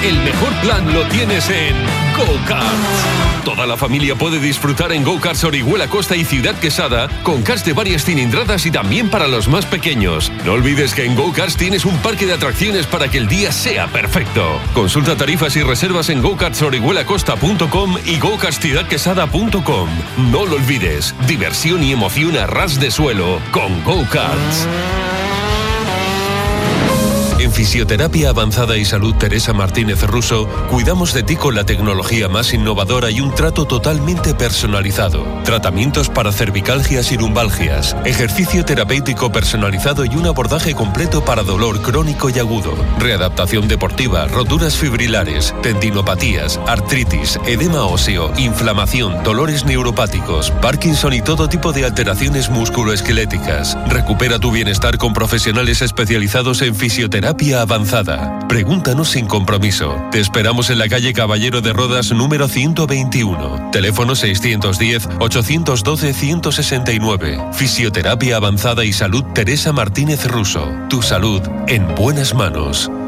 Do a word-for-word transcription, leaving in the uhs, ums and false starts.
el mejor plan lo tienes en Go-Karts. Toda la familia puede disfrutar en Go-Karts Orihuela Costa y Ciudad Quesada con karts de varias cilindradas y también para los más pequeños. No olvides que en Go-Karts tienes un parque de atracciones para que el día sea perfecto. Consulta tarifas y reservas en go karts orihuela costa punto com y go karts ciudad quesada punto com. No lo olvides, diversión y emoción a ras de suelo con Go-Karts. En Fisioterapia Avanzada y Salud Teresa Martínez Russo, cuidamos de ti con la tecnología más innovadora y un trato totalmente personalizado. Tratamientos para cervicalgias y lumbalgias, ejercicio terapéutico personalizado y un abordaje completo para dolor crónico y agudo, readaptación deportiva, roturas fibrilares, tendinopatías, artritis, edema óseo, inflamación, dolores neuropáticos, Parkinson y todo tipo de alteraciones musculoesqueléticas. Recupera tu bienestar con profesionales especializados en fisioterapia avanzada. Pregúntanos sin compromiso. Te esperamos en la calle Caballero de Rodas número ciento veintiuno. Teléfono seiscientos diez, ochocientos doce, ciento sesenta y nueve. Fisioterapia Avanzada y Salud Teresa Martínez Russo. Tu salud en buenas manos.